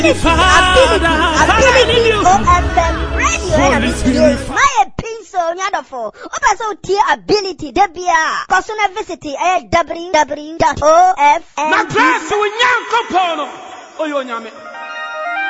ability, OFM radio, my pencil, Yadafo, also tier ability, Debia, personal visit, www.ofm.